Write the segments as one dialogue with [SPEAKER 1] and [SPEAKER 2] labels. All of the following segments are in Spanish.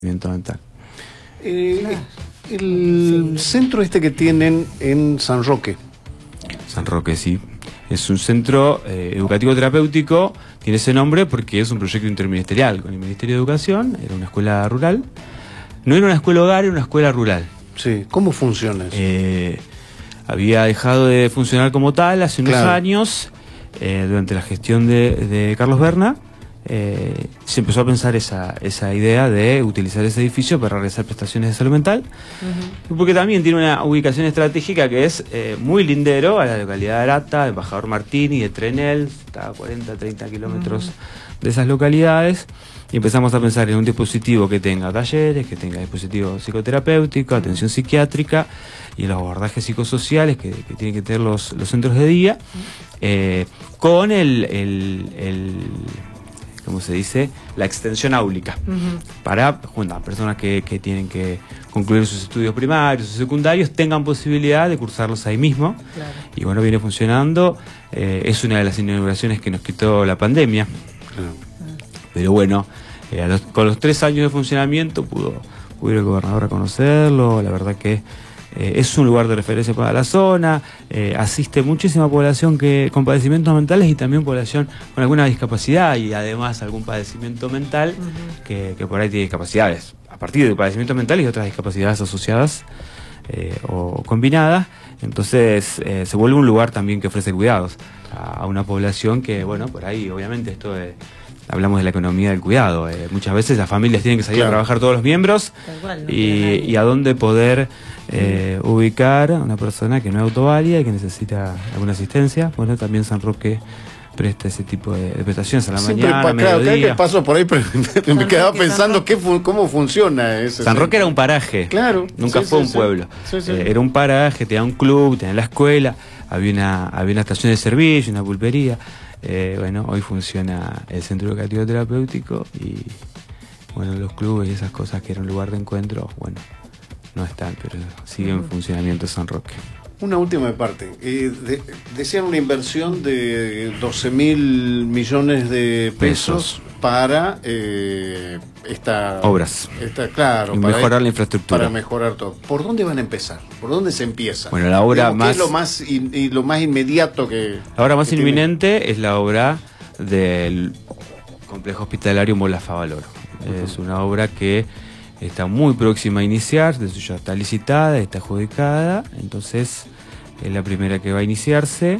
[SPEAKER 1] mental.
[SPEAKER 2] El centro este que tienen en San Roque.
[SPEAKER 1] San Roque, sí. Es un centro educativo terapéutico, tiene ese nombre porque es un proyecto interministerial con el Ministerio de Educación, era una escuela rural. No era una escuela hogar, era una escuela rural.
[SPEAKER 2] Sí, ¿cómo funciona eso?
[SPEAKER 1] Había dejado de funcionar como tal hace unos años, durante la gestión de Carlos Berna. Se empezó a pensar esa idea de utilizar ese edificio para realizar prestaciones de salud mental, porque también tiene una ubicación estratégica que es muy lindero a la localidad de Arata, de Embajador Martín y de Trenel, está a 40-30 kilómetros de esas localidades, y empezamos a pensar en un dispositivo que tenga talleres, que tenga dispositivo psicoterapéutico, atención psiquiátrica y los abordajes psicosociales que tienen que tener los centros de día, con ¿cómo se dice? La extensión áulica, para personas que tienen que concluir sus estudios primarios o secundarios tengan posibilidad de cursarlos ahí mismo. Claro. Y bueno, viene funcionando. Es una de las inauguraciones que nos quitó la pandemia. Pero bueno, con los 3 años de funcionamiento pudo ir el gobernador a conocerlo. La verdad que es un lugar de referencia para la zona, asiste muchísima población con padecimientos mentales y también población con alguna discapacidad y además algún padecimiento mental que por ahí tiene discapacidades a partir de padecimientos mentales y otras discapacidades asociadas o combinadas. Entonces se vuelve un lugar también que ofrece cuidados a una población que, bueno, por ahí obviamente hablamos de la economía del cuidado. Muchas veces las familias tienen que salir a trabajar todos los miembros y a dónde poder ubicar a una persona que no es autoválida y que necesita alguna asistencia. Bueno, también San Roque presta ese tipo de prestaciones a la mañana, a mediodía.
[SPEAKER 2] Cada que paso por ahí me quedaba pensando cómo funciona ese
[SPEAKER 1] San Roque era un paraje.
[SPEAKER 2] Claro.
[SPEAKER 1] Nunca fue un pueblo. Era un paraje, tenía un club, tenía la escuela, había una estación de servicio, una pulpería. Bueno, hoy funciona el centro educativo terapéutico y bueno, los clubes y esas cosas que eran un lugar de encuentro, bueno, no están, pero sigue en funcionamiento San Roque.
[SPEAKER 2] Una última parte. Decían una inversión de 12.000 millones de pesos para
[SPEAKER 1] obras.
[SPEAKER 2] Claro,
[SPEAKER 1] para mejorar la infraestructura.
[SPEAKER 2] Para mejorar todo. ¿Por dónde van a empezar? ¿Por dónde se empieza?
[SPEAKER 1] Bueno, la obra más...
[SPEAKER 2] ¿Qué es lo más inmediato que...
[SPEAKER 1] La obra más inminente es la obra del complejo hospitalario Mola Favaloro. Es una obra que está muy próxima a iniciar, de hecho ya está licitada, está adjudicada, entonces es la primera que va a iniciarse.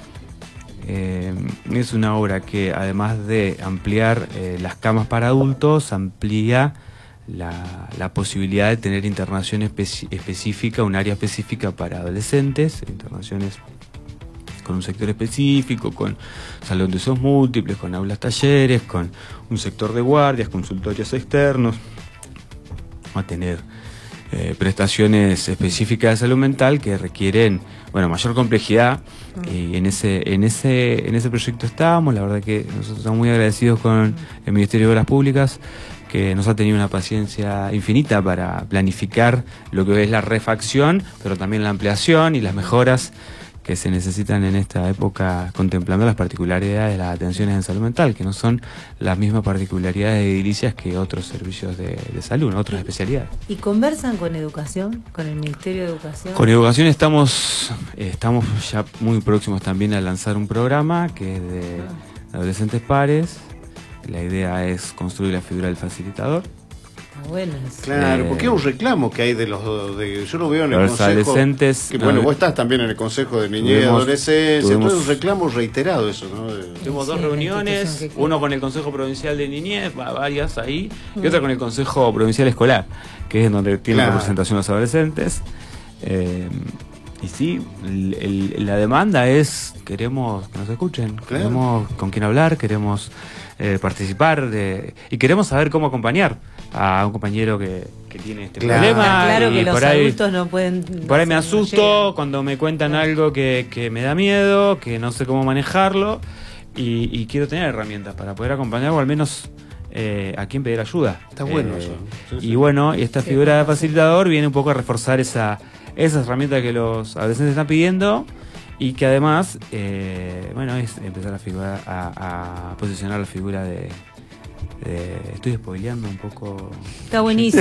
[SPEAKER 1] Es una obra que además de ampliar las camas para adultos, amplía la posibilidad de tener internación específica, un área específica para adolescentes, internaciones con un sector específico, con salón de usos múltiples, con aulas talleres, con un sector de guardias, consultorios externos. Va a tener prestaciones específicas de salud mental que requieren, bueno, mayor complejidad, y en ese proyecto estamos. La verdad que nosotros estamos muy agradecidos con el Ministerio de Obras Públicas, que nos ha tenido una paciencia infinita para planificar lo que es la refacción, pero también la ampliación y las mejoras que se necesitan en esta época, contemplando las particularidades de las atenciones en salud mental, que no son las mismas particularidades edilicias que otros servicios de salud, otras especialidades.
[SPEAKER 3] ¿Y conversan con Educación, con el Ministerio de Educación?
[SPEAKER 1] Con Educación estamos ya muy próximos también a lanzar un programa que es de adolescentes pares. La idea es construir la figura del facilitador.
[SPEAKER 3] Bueno,
[SPEAKER 2] claro, porque es un reclamo que hay yo lo veo en el consejo,
[SPEAKER 1] adolescentes,
[SPEAKER 2] que, bueno, vos estás también en el consejo de niñez y adolescencia, entonces es un reclamo reiterado eso, ¿no?
[SPEAKER 1] Tuvimos 2 reuniones, uno con el Consejo Provincial de Niñez, varias ahí, y otra con el Consejo Provincial Escolar, que es donde tienen representación los adolescentes. Y sí, la demanda es, queremos que nos escuchen, queremos con quién hablar, queremos participar y queremos saber cómo acompañar a un compañero que tiene este problema.
[SPEAKER 3] Claro que los adultos no pueden...
[SPEAKER 1] Por ahí me asusto cuando me cuentan algo que me da miedo, que no sé cómo manejarlo, y quiero tener herramientas para poder acompañar o al menos a quién pedir ayuda.
[SPEAKER 2] Está bueno eso.
[SPEAKER 1] Y bueno, esta figura de facilitador viene un poco a reforzar esa herramienta que los adolescentes están pidiendo, y que además, bueno, es empezar a posicionar la figura Estoy spoileando un poco.
[SPEAKER 3] Está buenísimo.